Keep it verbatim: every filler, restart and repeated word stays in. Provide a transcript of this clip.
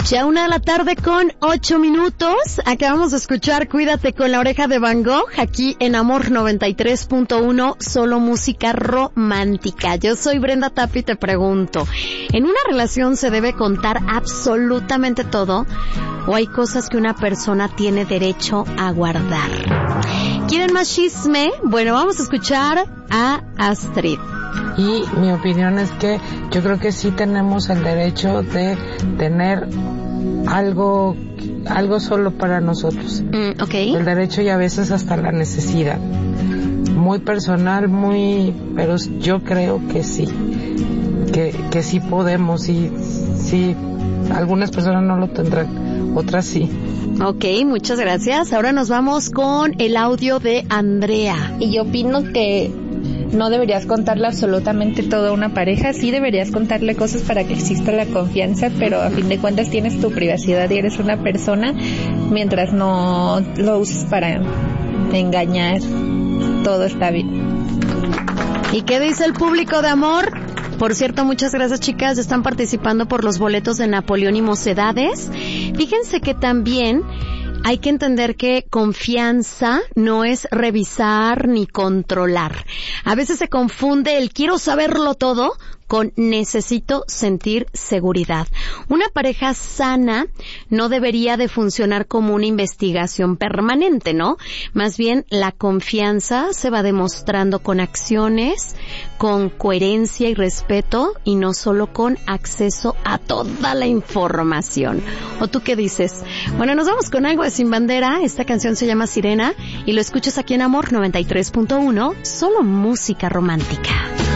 Ya una de la tarde con ocho minutos. Acabamos de escuchar Cuídate con la oreja de Van Gogh aquí en Amor noventa y tres punto uno, solo música romántica. Yo soy Brenda Tapia y te pregunto, ¿en una relación se debe contar absolutamente todo o hay cosas que una persona tiene derecho a guardar? ¿Quieren más chisme? Bueno, vamos a escuchar a Astrid. Y mi opinión es que yo creo que sí tenemos el derecho de tener algo algo solo para nosotros. Mm, okay. El derecho y a veces hasta la necesidad. Muy personal, muy... pero yo creo que sí. Que, que sí podemos y sí, algunas personas no lo tendrán, otras sí. Ok, muchas gracias. Ahora nos vamos con el audio de Andrea. Y yo opino que no deberías contarle absolutamente todo a una pareja. Sí deberías contarle cosas para que exista la confianza, pero a fin de cuentas tienes tu privacidad y eres una persona, mientras no lo uses para engañar, todo está bien. ¿Y qué dice el público de Amor? Por cierto, muchas gracias, chicas. Están participando por los boletos de Napoleón y Mocedades. Fíjense que también hay que entender que confianza no es revisar ni controlar. A veces se confunde el quiero saberlo todo con necesito sentir seguridad. Una pareja sana no debería de funcionar como una investigación permanente, ¿no? Más bien la confianza se va demostrando con acciones, con coherencia y respeto y no solo con acceso a toda la información. ¿O tú qué dices? Bueno, nos vamos con algo de Sin Bandera. Esta canción se llama Sirena y lo escuchas aquí en Amor noventa y tres punto uno, solo música romántica.